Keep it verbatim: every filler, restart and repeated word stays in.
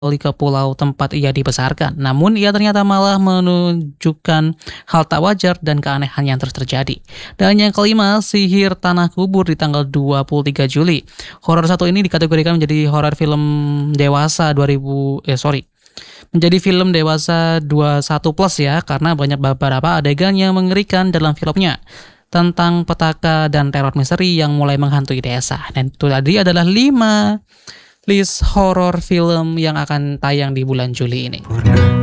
ke pulau tempat ia dibesarkan. Namun ia ternyata malah menunjukkan hal tak wajar dan keanehan yang terus terjadi. Dan yang kelima, Sihir Tanah Kubur di tanggal dua puluh tiga Juli. Horor satu ini dikategorikan menjadi horor film dewasa dua ribu eh sorry. Menjadi film dewasa dua puluh satu plus ya, karena banyak beberapa adegan yang mengerikan dalam filmnya tentang petaka dan teror misteri yang mulai menghantui desa. Dan itu tadi adalah lima list horor film yang akan tayang di bulan Juli ini.